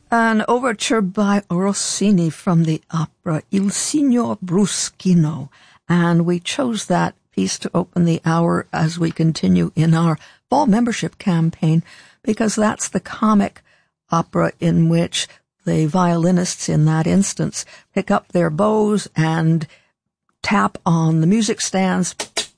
An overture by Rossini from the opera Il Signor Bruschino. And we chose that piece to open the hour as we continue in our fall membership campaign, because that's the comic opera in which the violinists in that instance pick up their bows and tap on the music stands.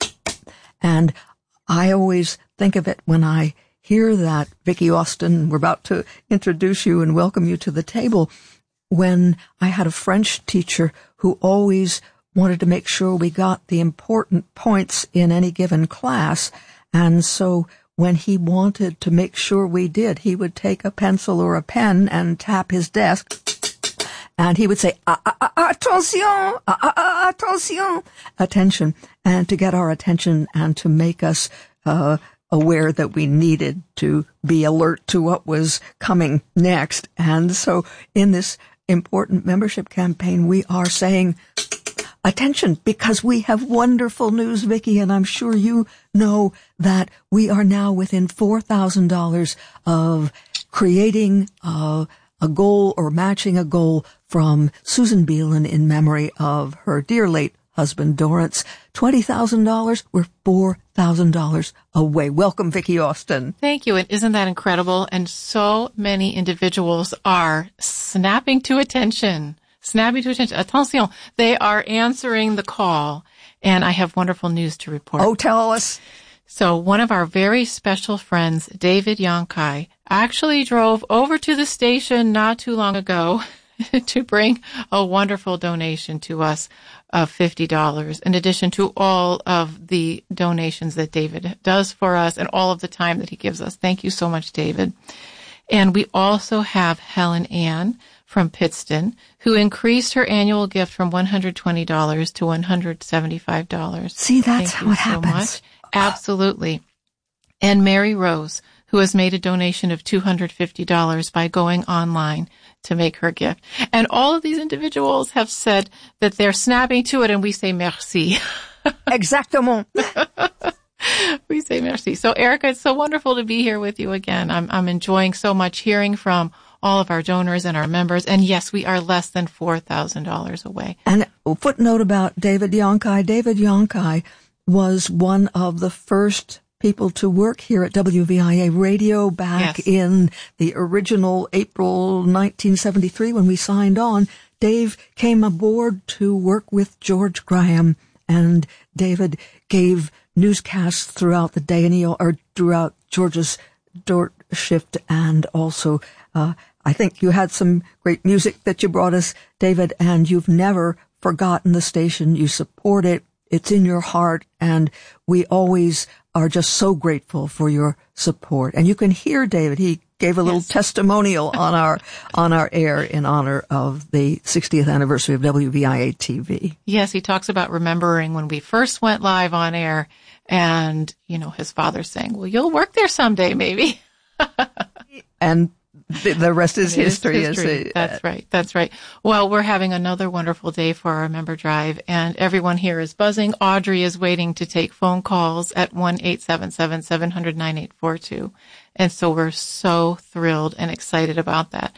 And I always think of it when I hear that, Vicki Austin. We're about to introduce you and welcome you to the table. When I had a French teacher who always wanted to make sure we got the important points in any given class, and so when he wanted to make sure we did, he would take a pencil or a pen and tap his desk, and he would say, attention, attention, attention, and to get our attention and to make us aware that we needed to be alert to what was coming next. And so in this important membership campaign, we are saying attention, because we have wonderful news, Vicki, and I'm sure you know that we are now within $4,000 of creating a goal or matching a goal from Susan Beelen in memory of her dear late husband, Dorrance. $20,000, we're $4,000 away. Welcome, Vicki Austin. Thank you. And isn't that incredible? And so many individuals are snapping to attention. Attention. They are answering the call. And I have wonderful news to report. Oh, tell us. So one of our very special friends, David Yonkai, actually drove over to the station not too long ago to bring a wonderful donation to us of $50, in addition to all of the donations that David does for us and all of the time that he gives us. Thank you so much, David. And we also have Helen Ann from Pittston, who increased her annual gift from $120 to $175. See, that's how it happens. So much. Absolutely. And Mary Rose, who has made a donation of $250 by going online to make her gift. And all of these individuals have said that they're snapping to it, and we say merci. Exactement. We say merci. So, Erica, it's so wonderful to be here with you again. I'm enjoying so much hearing from all of our donors and our members. And yes, we are less than $4,000 away. And a footnote about David Yonkai. David Yonkai was one of the first people to work here at WVIA Radio back in the original April 1973 when we signed on. Dave came aboard to work with George Graham, and David gave newscasts throughout the day, or throughout George's shift, and also I think you had some great music that you brought us, David, and you've never forgotten the station. You support it. It's in your heart, and we always are just so grateful for your support. And you can hear David. He gave a little testimonial on our air in honor of the 60th anniversary of WVIA TV. Yes, he talks about remembering when we first went live on air, and his father saying, "Well, you'll work there someday, maybe." And the rest is history. That's right. That's right. Well, we're having another wonderful day for our member drive, and everyone here is buzzing. Audrey is waiting to take phone calls at 1-877-700-9842. And so we're so thrilled and excited about that.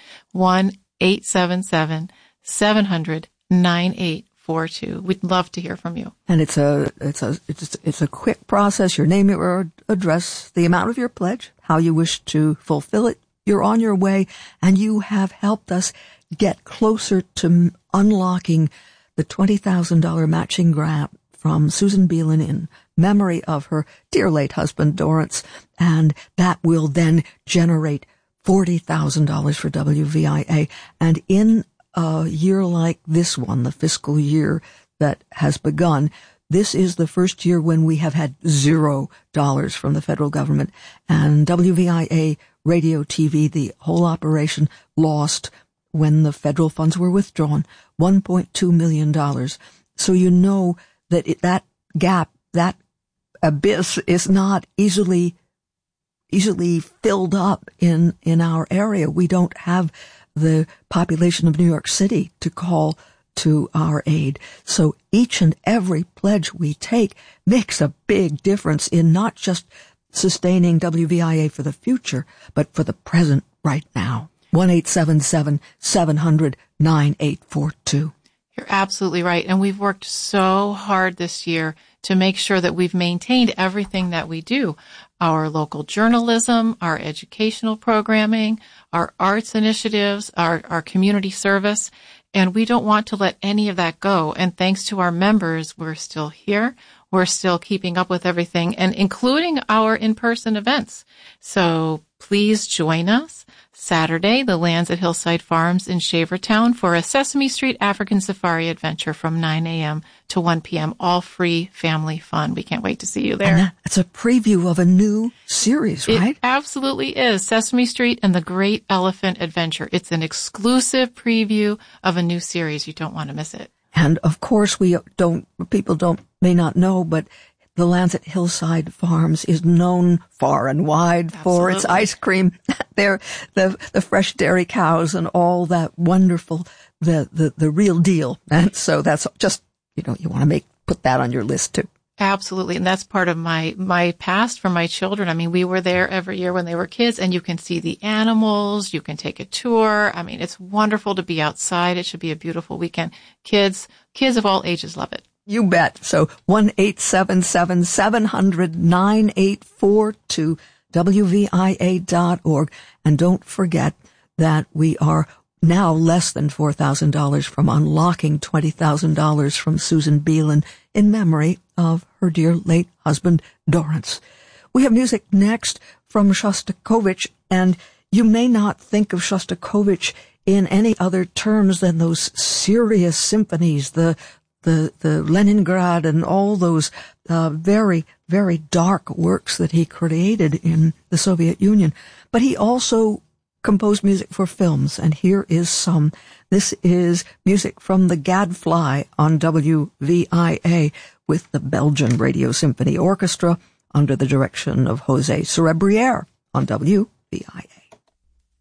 1-877-700-9842. We'd love to hear from you. And it's a quick process. Your name, your address, the amount of your pledge, how you wish to fulfill it. You're on your way, and you have helped us get closer to unlocking the $20,000 matching grant from Susan Beelen in memory of her dear late husband, Dorrance, and that will then generate $40,000 for WVIA. And in a year like this one, the fiscal year that has begun, this is the first year when we have had $0 from the federal government, and WVIA Radio TV, the whole operation, lost, when the federal funds were withdrawn, $1.2 million. So you know that that gap, that abyss is not easily filled up in our area. We don't have the population of New York City to call to our aid. So each and every pledge we take makes a big difference in not just sustaining WVIA for the future, but for the present right now. 1-877-700-9842. You're absolutely right. And we've worked so hard this year to make sure that we've maintained everything that we do. Our local journalism, our educational programming, our arts initiatives, our community service. And we don't want to let any of that go. And thanks to our members, we're still here. We're still keeping up with everything, and including our in-person events. So please join us Saturday, the Lands at Hillside Farms in Shavertown, for a Sesame Street African Safari adventure from 9 a.m. to 1 p.m. All free family fun. We can't wait to see you there. And it's a preview of a new series, right? It absolutely is. Sesame Street and the Great Elephant Adventure. It's an exclusive preview of a new series. You don't want to miss it. And of course, people may not know, but the Lands at Hillside Farms is known far and wide for its ice cream. There, the fresh dairy cows and all that wonderful, the real deal. And so that's just, you want to put that on your list too. Absolutely. And that's part of my past for my children. I mean, we were there every year when they were kids, and you can see the animals. You can take a tour. I mean, it's wonderful to be outside. It should be a beautiful weekend. Kids of all ages love it. You bet. So 1-877-700-9842, WVIA.org. And don't forget that we are now less than $4,000 from unlocking $20,000 from Susan Beelan in memory of her dear late husband, Dorrance. We have music next from Shostakovich, and you may not think of Shostakovich in any other terms than those serious symphonies, the Leningrad and all those very, very dark works that he created in the Soviet Union. But he also composed music for films, and here is some. This is music from the Gadfly on WVIA with the Belgian Radio Symphony Orchestra under the direction of José Cerebrière on WVIA.